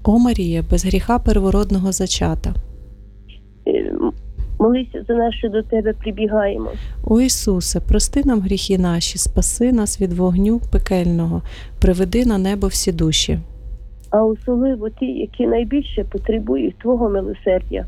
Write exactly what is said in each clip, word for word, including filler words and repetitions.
О Марія, без гріха первородного зачата. Молися за нас, що до Тебе прибігаємо. О Ісусе, прости нам гріхи наші, спаси нас від вогню пекельного, приведи на небо всі душі. А особливо ті, які найбільше потребують Твого милосердя.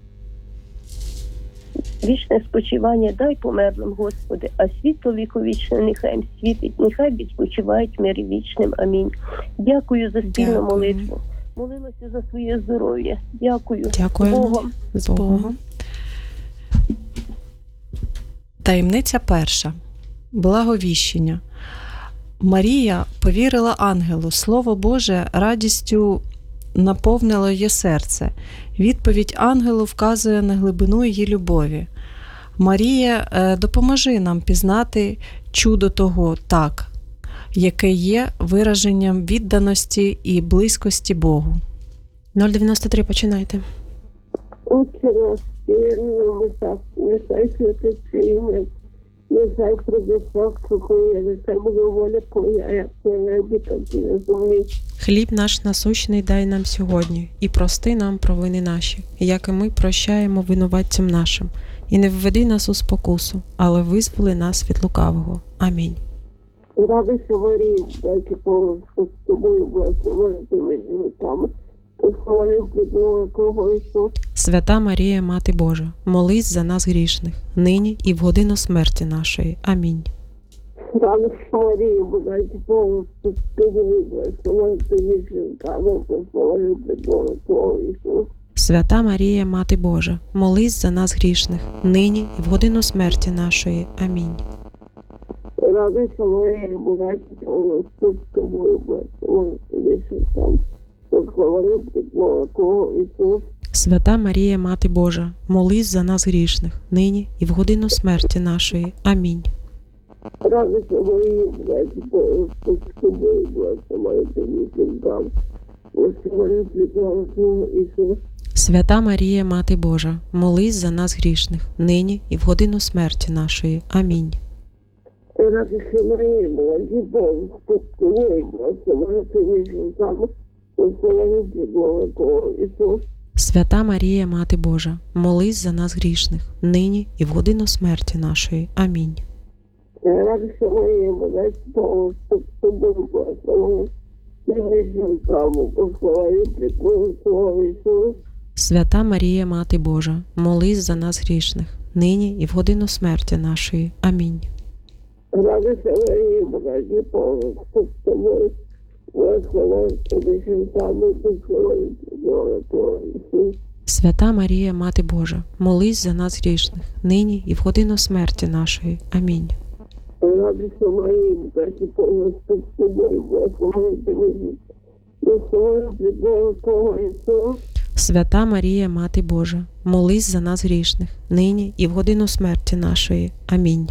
Вічне спочивання дай померлим, Господи, а світло віковічне нехай їм світить, нехай відпочивають в мирі вічним. Амінь. Дякую за спільну Дякую. молитву. Молимося за своє здоров'я. Дякую. Дякуємо. З Богом. З Богом. Таємниця перша. Благовіщення. Марія повірила ангелу. Слово Боже радістю наповнило її серце. Відповідь ангелу вказує на глибину її любові. Марія, допоможи нам пізнати чудо того «так», яке є вираженням відданості і близькості Богу. нуль дев'яносто три, починайте. Отче наш, вірно, нехай святиться ім'я, нехай прийде царство Твоє, нехай буде воля Твоя, як на небі, так і на землі. Хліб наш насущний дай нам сьогодні, і прости нам провини наші, як і ми прощаємо винуватцям нашим. І не введи нас у спокусу, але визволи нас від лукавого. Амінь. Радуйся, Марія, дайте Богу, що з тобою благословена ти між жінками, похвалив плідного кого Ісус. Свята Марія, Мати Божа, молись за нас грішних, нині і в годину смерті нашої. Амінь. Радуйся, Марія, дайте Богу, що з тобою благословена ти між жінками, похвалив плідного кого Ісус. Свята Марія, Мати Божа, молись за нас грішних, нині і в годину смерті нашої. Амінь. Радуйся, Марія, дайте Богу, що з тобою благословена ти між жінками, похвалив плідного кого Ісус. Свята Марія, Мати Божа, молись за нас грішних, нині і в годину смерті нашої. Амінь. Радуйся, Марія, дайте Богу, що з тобою благословена ти між жінками, похвалив плідного кого Ісус. Свята Марія, Мати Божа, молись за нас грішних, нині і в годину смерті нашої. Амінь. Радуйся, Марія, дайте Богу, що з тобою благословена ти між жінками, похвалив плідного кого Ісус. Свята Марія, Мати Божа, молись за нас грішних, нині і в годину смерті нашої. Амінь. Радуйся, Марія, дайте Богу, що з тобою благословена ти між жінками, похвалив плідного кого Ісус. Свята Марія, Мати Божа, молись за нас грішних, нині і в годину смерті нашої. Амінь. Радуйся, Марія, дайте Богу, що з тобою благословена ти між жінками, похвалив плідного кого Ісус. Свята Марія, Мати Божа, молись за нас грішних, нині і в годину смерті нашої. Амінь. Радуйся, Марія, дайте Богу, що з тобою благословена ти між жінками, похвалив плідного кого Ісус. Свята Марія, Мати Божа, молись за нас грішних, нині і в годину смерті нашої. Амінь.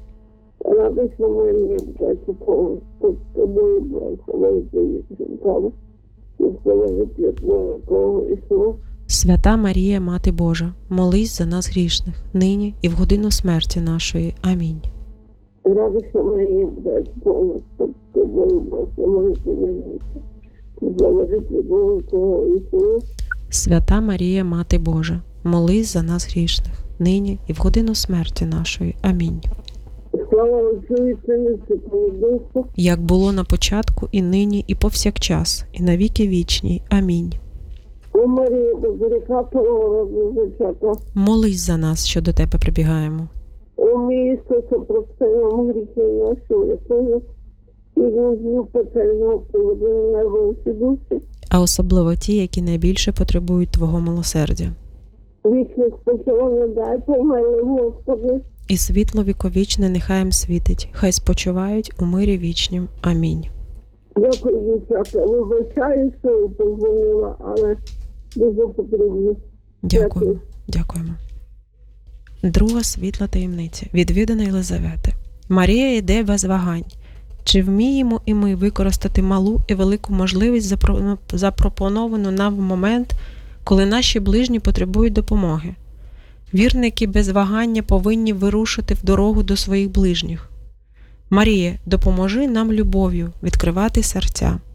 Радуйся, Марія, дайте Богу, що з тобою благословена ти між жінками, похвалив плідного кого Ісус. Свята Марія, Мати Божа, молись за нас грішних, нині і в годину смерті нашої. Амінь. Радуйся, Марія, дайте Богу, що з тобою благословена ти між жінками, похвалив плідного кого Ісус. Свята Марія, Мати Божа, молись за нас грішних, нині і в годину смерті нашої. Амінь. Слава Отцю і Сину і Святому Духу. Як було на початку, і нині, і повсякчас, і на віки вічні. Амінь. О Марія, без гріха первородного зачата. Молись за нас, що до Тебе прибігаємо. О мій Ісусе, прости нам гріхи наші, врятуй і візьми пекельного приведи на небо всі душі. А особливо ті, які найбільше потребують Твого милосердя. Вічне спочивання дай помилуй, Господи. І світло віковічне нехай їм світить, хай спочивають у мирі вічнім. Амінь. Дякую, дівчата. Вибачаю, що позвонила, але дуже потрібно. Дякую. Дякуємо. Друга світла таємниця. Відвідана Єлизавети. Марія йде без вагань. Чи вміємо і ми використати малу і велику можливість, запропоновану нам в момент, коли наші ближні потребують допомоги? Вірники без вагання повинні вирушити в дорогу до своїх ближніх. Марія, допоможи нам любов'ю відкривати серця.